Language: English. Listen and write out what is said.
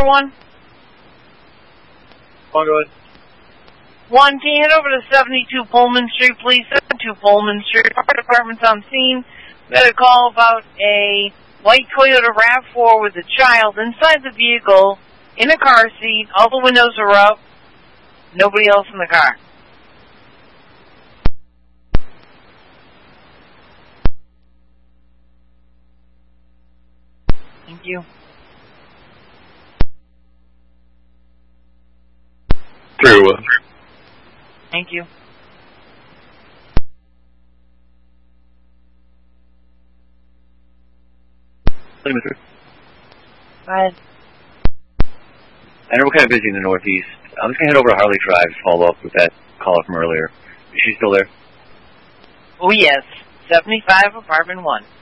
1? Oh, go ahead. 1, can you head over to 72 Pullman Street, please? 72 Pullman Street. Fire department's on scene. We got a call about a white Toyota RAV4 with a child inside the vehicle, in a car seat. All the windows are up. Nobody else in the car. Thank you. 301. Thank you. Hey, mister. Go ahead. I know we're kind of busy in the Northeast. I'm just going to head over to Harley Drive to follow up with that caller from earlier. Is she still there? Oh, yes. 75 apartment 1.